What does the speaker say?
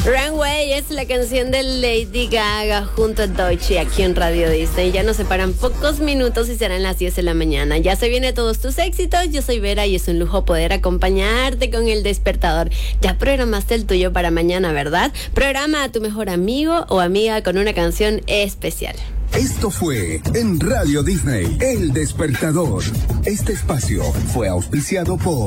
Runway es la canción de Lady Gaga junto a Doechii aquí en Radio Disney. Ya nos separan pocos minutos y serán las 10 de la mañana. Ya se vienen todos tus éxitos. Yo soy Vera y es un lujo poder acompañarte con el despertador. Ya programaste el tuyo para mañana, ¿verdad? Programa a tu mejor amigo o amiga con una canción especial. Esto fue en Radio Disney, El Despertador. Este espacio fue auspiciado por